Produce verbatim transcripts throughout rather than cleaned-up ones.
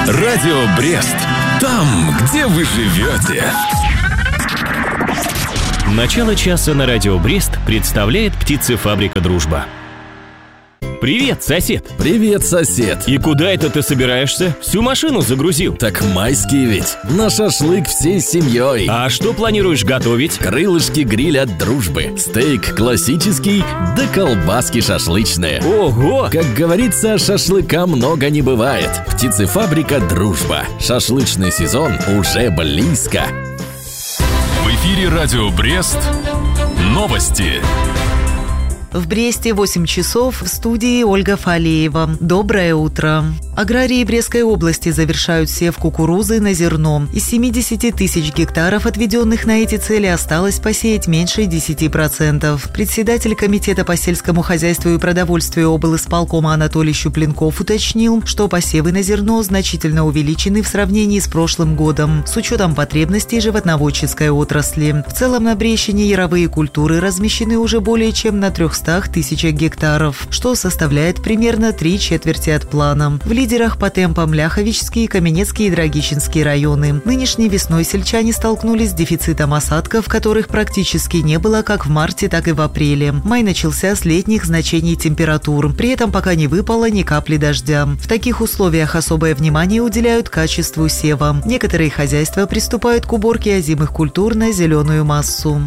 Радио Брест. Там, где вы живете. Начало часа на Радио Брест представляет птицефабрика «Дружба». Привет, сосед! Привет, сосед! И куда это ты собираешься? Всю машину загрузил? Так майские ведь! На шашлык всей семьей! А что планируешь готовить? Крылышки гриль от дружбы, стейк классический, да колбаски шашлычные. Ого! Как говорится, шашлыка много не бывает. Птицефабрика «Дружба». Шашлычный сезон уже близко. В эфире Радио Брест. Новости. В Бресте восемь часов, в студии Ольга Фалеева. Доброе утро. Аграрии Брестской области завершают сев кукурузы на зерно. Из семидесяти тысяч гектаров, отведенных на эти цели, осталось посеять меньше десяти процентов. Председатель Комитета по сельскому хозяйству и продовольствию облисполкома Анатолий Щупленков уточнил, что посевы на зерно значительно увеличены в сравнении с прошлым годом, с учетом потребностей животноводческой отрасли. В целом на Брещине яровые культуры размещены уже более чем на трехстах тысячах гектаров, что составляет примерно три четверти от плана. В лидерах по темпам Ляховичский, Каменецкий и Драгичинский районы. Нынешней весной сельчане столкнулись с дефицитом осадков, которых практически не было как в марте, так и в апреле. Май начался с летних значений температур. При этом пока не выпало ни капли дождя. В таких условиях особое внимание уделяют качеству сева. Некоторые хозяйства приступают к уборке озимых культур на зеленую массу.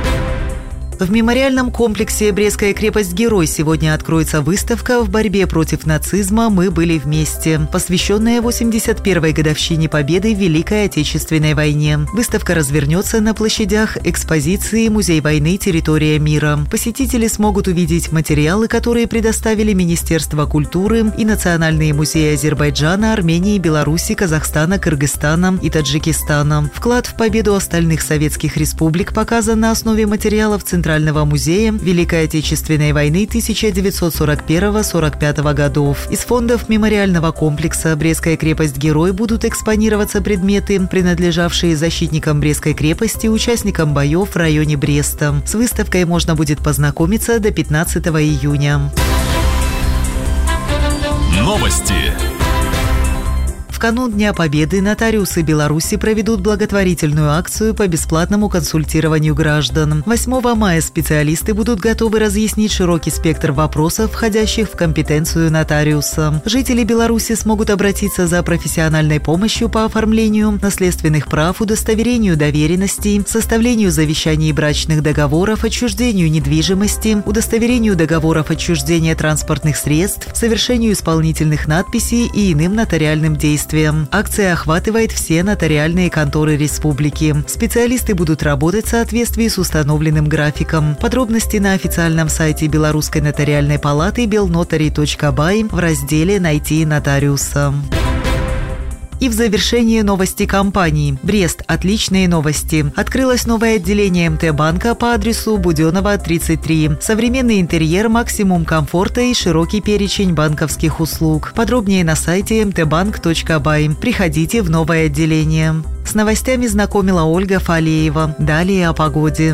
В мемориальном комплексе «Брестская крепость-герой» сегодня откроется выставка «В борьбе против нацизма мы были вместе», посвященная восемьдесят первой годовщине победы в Великой Отечественной войне. Выставка развернется на площадях экспозиции «Музей войны. Территория мира». Посетители смогут увидеть материалы, которые предоставили Министерство культуры и национальные музеи Азербайджана, Армении, Беларуси, Казахстана, Кыргызстана и Таджикистана. Вклад в победу остальных советских республик показан на основе материалов Центрального Центрального музея Великой Отечественной войны тысяча девятьсот сорок первого — сорок пятого годов. Из фондов мемориального комплекса «Брестская крепость-герой» будут экспонироваться предметы, принадлежавшие защитникам Брестской крепости, участникам боев в районе Бреста. С выставкой можно будет познакомиться до пятнадцатого июня. Новости. В канун Дня Победы нотариусы Беларуси проведут благотворительную акцию по бесплатному консультированию граждан. восьмого мая специалисты будут готовы разъяснить широкий спектр вопросов, входящих в компетенцию нотариуса. Жители Беларуси смогут обратиться за профессиональной помощью по оформлению наследственных прав, удостоверению доверенностей, составлению завещаний и брачных договоров, отчуждению недвижимости, удостоверению договоров отчуждения транспортных средств, совершению исполнительных надписей и иным нотариальным действиям. Акция охватывает все нотариальные конторы республики. Специалисты будут работать в соответствии с установленным графиком. Подробности на официальном сайте Белорусской нотариальной палаты белнотари точка бай в разделе «Найти нотариуса». И в завершение новости компании. Брест. Отличные новости. Открылось новое отделение эм тэ-банка по адресу Буденова, тридцать три. Современный интерьер, максимум комфорта и широкий перечень банковских услуг. Подробнее на сайте эм тэ банк точка бай. Приходите в новое отделение. С новостями знакомила Ольга Фалеева. Далее о погоде.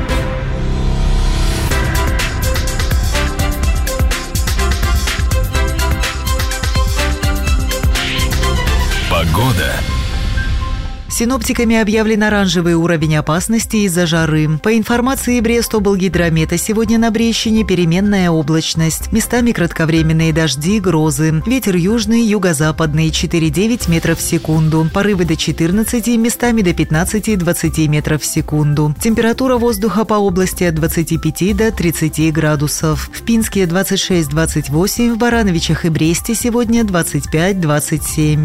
Погода. Синоптиками объявлен оранжевый уровень опасности из-за жары. По информации Брестоблгидромета, сегодня на Брещине переменная облачность. Местами кратковременные дожди, грозы. Ветер южный, юго-западный, четыре-девять метров в секунду. Порывы до четырнадцати, местами до пятнадцати-двадцати метров в секунду. Температура воздуха по области от двадцати пяти до тридцати градусов. В Пинске двадцать шесть - двадцать восемь, в Барановичах и Бресте сегодня двадцать пять - двадцать семь.